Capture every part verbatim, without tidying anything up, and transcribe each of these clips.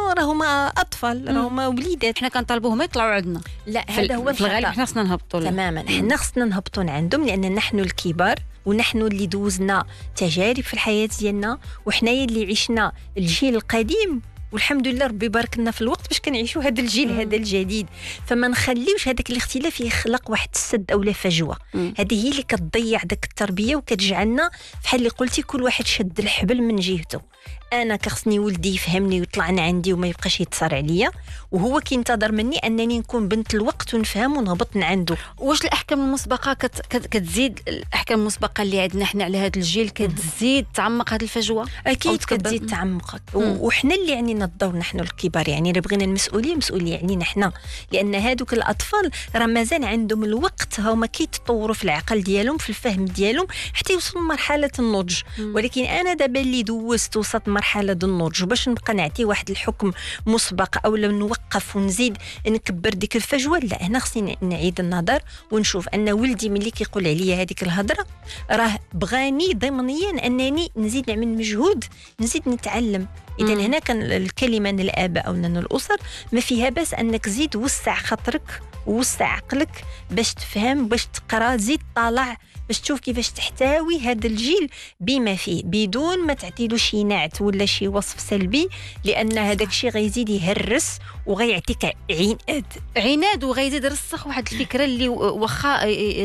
راهما اطفال راهما وليدات حنا كنطالبوهم يطلعوا عندنا. لا هذا هو في الغالب حنا خصنا نهبطوا تماما. حنا خصنا نهبطوا عندهم لان نحن الكبار ونحن اللي دوزنا تجارب في الحياه ديالنا وحنايا اللي عشنا الجيل القديم والحمد لله ربي بارك لنا في الوقت باش كنعيشوا هذا الجيل هذا الجديد. فما نخليوش هذاك الاختلاف يخلق واحد السد او لا فجوه. هذه هي اللي كتضيع داك التربيه وكتجعلنا بحال اللي قلتي كل واحد شد الحبل من جهته. انا كخصني ولدي يفهمني ويطلعنا عندي وما يبقاش يتصار عليا وهو كينتظر مني انني نكون بنت الوقت ونفهم ونهبط عنده. واش الاحكام المسبقه كت... كت... كتزيد الاحكام المسبقه اللي عندنا حنا على هذا الجيل كتزيد تعمق هذه الفجوه؟ اكيد كتزيد تعمق وحنا اللي يعني الدور نحن الكبار يعني الا بغينا المسؤوليه مسؤوليه علينا حنا لان هادوك الاطفال راه مازال عندهم الوقت هما كيتطوروا في العقل ديالهم في الفهم ديالهم حتى يوصلوا لمرحله النضج. ولكن انا دابا اللي دوزت وسط مرحله النضج باش نبقى نعطي واحد الحكم مسبق او لو نوقف ونزيد نكبر ديك الفجوه لا هنا خصني نعيد النظر ونشوف ان ولدي ملي كيقول عليا هذيك الهضره راه بغاني ضمنيا انني نزيد نعمل مجهود نزيد نتعلم. اذا هنا كان الكلمه من الاباء او من الاسر ما فيها بس انك زيد وسع خاطرك ووسع عقلك باش تفهم باش تقرا زيد طالع باش تشوف كيفاش تحتوي هذا الجيل بما فيه بدون ما تعطيله شي نعت ولا شي وصف سلبي لان هذاك الشيء غيزيد يهرس وغيعطيك عناد عناد وغيزيد يرسخ واحد الفكره اللي واخا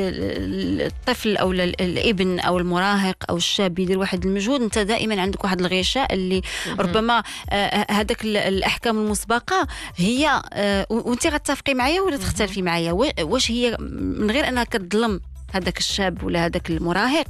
الطفل او الابن او المراهق او الشاب يدير واحد المجهود انت دائما عندك واحد الغشاء اللي ربما هذاك الاحكام المسبقه هي وانت غتتفقي معايا ولا تختلفي معايا واش هي من غير انها كتظلم هذاك الشاب ولا هذاك المراهق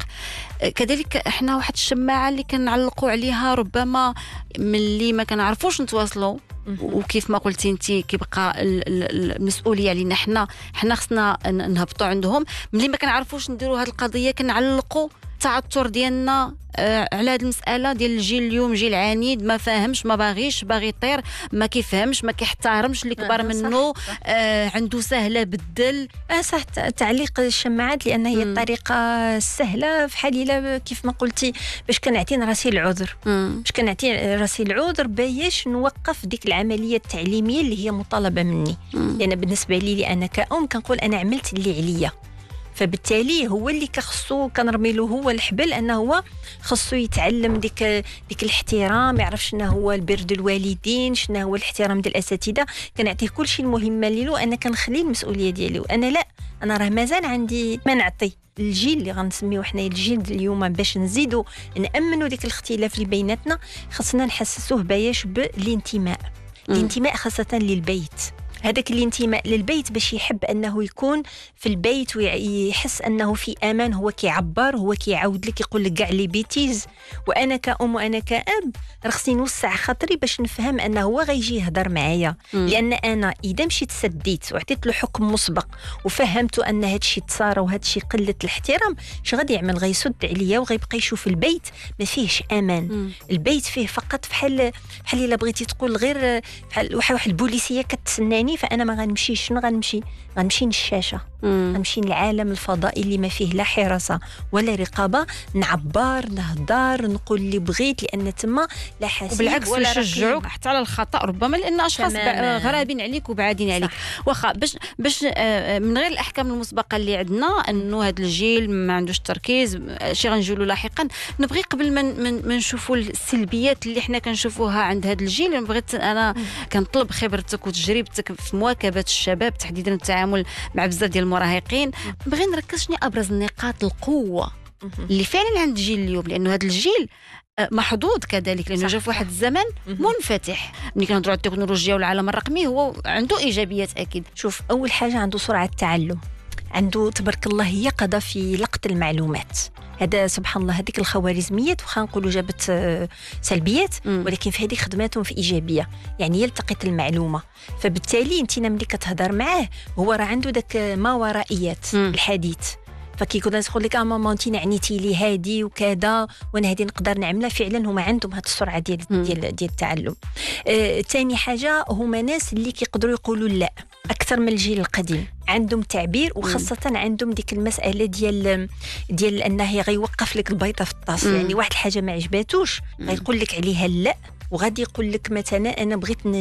كذلك احنا واحد الشماعه اللي كنعلقوا عليها ربما ملي ما كنعرفوش نتواصلوا وكيف ما قلتي انت كيبقى المسؤوليه علينا حنا حنا خصنا نهبطوا عندهم ملي ما كنعرفوش نديروا هذه القضيه كنعلقوا التعثر ديالنا على هذه المساله ديال الجيل اليوم جيل عنيد ما فاهمش ما باغيش باغي يطير ما كيفهمش ما كيحترمش اللي كبر منه صح. آه عنده سهله بدل اه صح تعليق الشماعات لان هي م. الطريقه السهله في حال كيف ما قلتي باش كنعطي راسي العذر باش كنعطي راسي العذر باش نوقف ديك العمليه التعليميه اللي هي مطالبه مني م. لان بالنسبه لي لأنا كأم كنقول انا عملت اللي عليا فبالتالي هو اللي كخصو كنرمي له هو الحبل انه هو خصو يتعلم ديك ديك الاحترام يعرف شنو هو البر ديال الوالدين شنو هو الاحترام ديال الاساتذه كنعطيه كل شيء المهمه له انا كنخلي المسؤوليه ديالي وانا لا انا راه مازال عندي ما نعطي الجيل اللي غنسميوه حنا الجيل اليوم باش نزيدوا نامنوا ديك الاختلاف اللي بيناتنا خصنا نحسسوه باياش بالانتماء الانتماء خاصه للبيت هذاك الانتماء للبيت باش يحب أنه يكون في البيت ويحس أنه في أمان هو كيعبر هو كيعاود لك يقول لك كاع لي بيتيز وأنا كأم وأنا كأب رخصني نوسع خاطري باش نفهم أنه هو غيجي يهضر معايا لأن أنا إذا مشيت سديت وعطيت له حكم مسبق وفهمته أن هذا الشيء تصار وهذا الشيء قلة الاحترام اش غادي يعمل غيسد عليا وغيبقى يشوف البيت ما فيهش أمان م. البيت فيه فقط بحال بحال إلا بغيتي تقول غير بحال واحد البوليسية كتسناني فأنا ما غنمشيش شنو غنمشي غنمشي للشاشة غنمشي للعالم الفضائي اللي ما فيه لا حراسة ولا رقابة نعبر نهضر نقول اللي بغيت لأن تما لا حسيب وبالعكس نشجعوك حتى على الخطأ ربما لأن أشخاص غرابين عليك وبعادين عليك واخا باش باش من غير الأحكام المسبقة اللي عندنا أنه هذا الجيل ما عندوش تركيز شي غنجولو لاحقا نبغي قبل ما من من نشوفوا السلبيات اللي احنا كنشوفوها عند هذا الجيل بغيت أنا كنطلب خبرتك وتجربتك في مواكبة الشباب تحديدا التعامل مع بزاف ديال المراهقين بغي نركز شنو ابرز نقاط القوه اللي فعلا عند الجيل اليوم لانه هذا الجيل محظوظ كذلك لانه جا في واحد الزمن منفتح ملي كنهضروا على التكنولوجيا والعالم الرقمي هو عنده ايجابيات اكيد. شوف اول حاجه عنده سرعه التعلم عنده تبارك الله يقظه في لقط المعلومات هذا سبحان الله هذيك الخوارزميات وخا نقولوا جابت سلبيات ولكن في هذه خدماتهم في ايجابيه يعني يلتقط المعلومه فبالتالي انت ملي كتهضر معاه هو راه عنده داك ما ورائيات الحديث فكيكون يقول لك اه ماما انت نعنيتي لي هادي وكذا وانا هادي نقدر نعملها فعلا هما عندهم هاد السرعه ديال ديال ديال التعلم. ثاني آه، حاجه هما ناس اللي كيقدروا يقولوا لا اكثر من الجيل القديم عندهم تعبير وخاصه عندهم ديك المساله ديال ديال انه غيوقف لك البيضه في الطاس يعني واحد الحاجه ما عجباتوش غيقول لك عليها لا وغادي يقول لك مثلا انا بغيت